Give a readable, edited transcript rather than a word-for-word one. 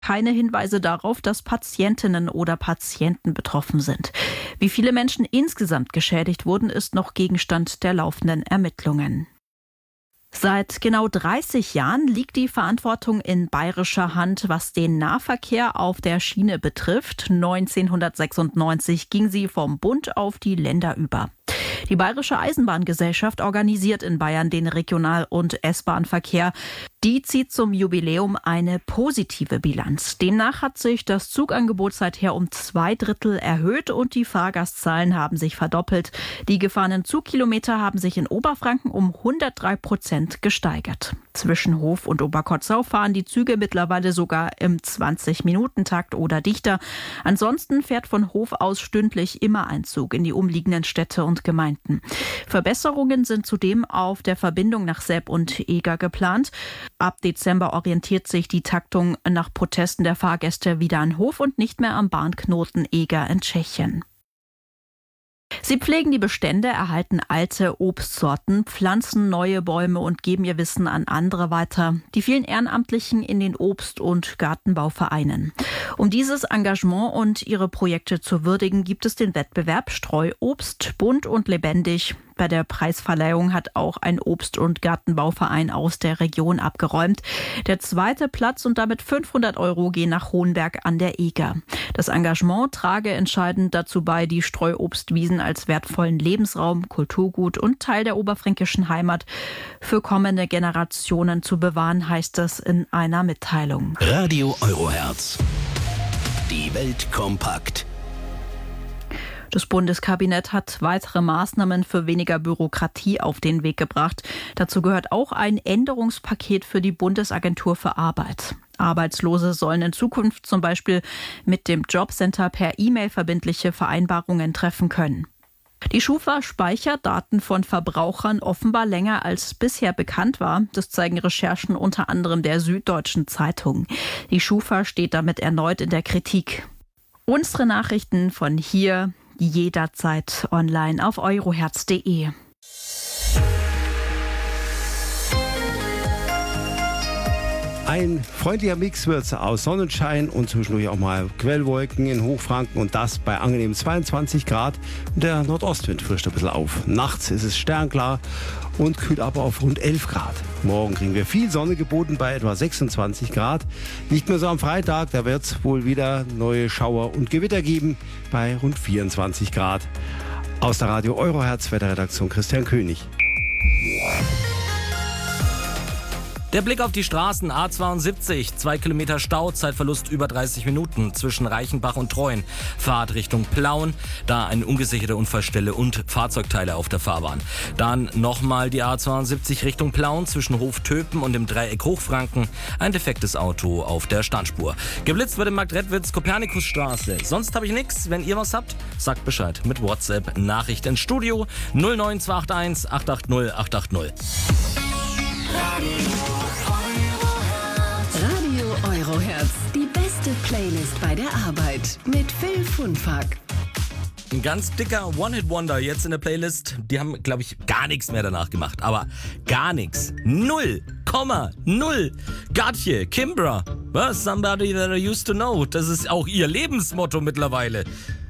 keine Hinweise darauf, dass Patientinnen oder Patienten betroffen sind. Wie viele Menschen insgesamt geschädigt wurden, ist noch Gegenstand der laufenden Ermittlungen. Seit genau 30 Jahren liegt die Verantwortung in bayerischer Hand, was den Nahverkehr auf der Schiene betrifft. 1996 ging sie vom Bund auf die Länder über. Die Bayerische Eisenbahngesellschaft organisiert in Bayern den Regional- und S-Bahn-Verkehr. Die zieht zum Jubiläum eine positive Bilanz. Demnach hat sich das Zugangebot seither um 2/3 erhöht und die Fahrgastzahlen haben sich verdoppelt. Die gefahrenen Zugkilometer haben sich in Oberfranken um 103% gesteigert. Zwischen Hof und Oberkotzau fahren die Züge mittlerweile sogar im 20-Minuten-Takt oder dichter. Ansonsten fährt von Hof aus stündlich immer ein Zug in die umliegenden Städte und Gemeinden. Verbesserungen sind zudem auf der Verbindung nach Selb und Eger geplant. Ab Dezember orientiert sich die Taktung nach Protesten der Fahrgäste wieder an Hof und nicht mehr am Bahnknoten Eger in Tschechien. Sie pflegen die Bestände, erhalten alte Obstsorten, pflanzen neue Bäume und geben ihr Wissen an andere weiter. Die vielen Ehrenamtlichen in den Obst- und Gartenbauvereinen. Um dieses Engagement und ihre Projekte zu würdigen, gibt es den Wettbewerb Streuobst, bunt und lebendig. Bei der Preisverleihung hat auch ein Obst- und Gartenbauverein aus der Region abgeräumt. Der zweite Platz und damit 500 € gehen nach Hohenberg an der Eger. Das Engagement trage entscheidend dazu bei, die Streuobstwiesen als wertvollen Lebensraum, Kulturgut und Teil der oberfränkischen Heimat für kommende Generationen zu bewahren, heißt es in einer Mitteilung. Radio Euroherz. Die Welt kompakt. Das Bundeskabinett hat weitere Maßnahmen für weniger Bürokratie auf den Weg gebracht. Dazu gehört auch ein Änderungspaket für die Bundesagentur für Arbeit. Arbeitslose sollen in Zukunft zum Beispiel mit dem Jobcenter per E-Mail verbindliche Vereinbarungen treffen können. Die Schufa speichert Daten von Verbrauchern offenbar länger als bisher bekannt war. Das zeigen Recherchen unter anderem der Süddeutschen Zeitung. Die Schufa steht damit erneut in der Kritik. Unsere Nachrichten von hier jederzeit online auf euroherz.de. Ein freundlicher Mix wird's aus Sonnenschein und zwischendurch auch mal Quellwolken in Hochfranken und das bei angenehmen 22 Grad. Der Nordostwind frischt ein bisschen auf. Nachts ist es sternklar und kühlt ab auf rund 11 Grad. Morgen kriegen wir viel Sonne geboten bei etwa 26 Grad. Nicht mehr so am Freitag, da wird's wohl wieder neue Schauer und Gewitter geben bei rund 24 Grad. Aus der Radio Euroherz Wetterredaktion Christian König. Der Blick auf die Straßen, A72, 2 Kilometer Stau, Zeitverlust über 30 Minuten zwischen Reichenbach und Treuen. Fahrt Richtung Plauen, da eine ungesicherte Unfallstelle und Fahrzeugteile auf der Fahrbahn. Dann nochmal die A72 Richtung Plauen zwischen Hof-Töpen und dem Dreieck Hochfranken. Ein defektes Auto auf der Standspur. Geblitzt wird im Markt-Redwitz Kopernikusstraße. Sonst habe ich nichts. Wenn ihr was habt, sagt Bescheid mit WhatsApp. Nachricht ins Studio 09281 880 880. Radio Euroherz, die beste Playlist bei der Arbeit mit Phil Funfack. Ein ganz dicker One-Hit-Wonder jetzt in der Playlist. Die haben, glaube ich, gar nichts mehr danach gemacht. Aber gar nichts. 0,0. Gotye, Kimbra. Was? Somebody that I used to know. Das ist auch ihr Lebensmotto mittlerweile.